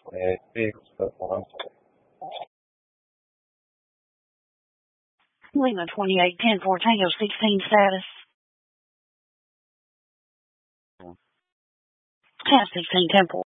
Fix the one. Lima 2810 for Tango 16 status. Tab 16 Temple.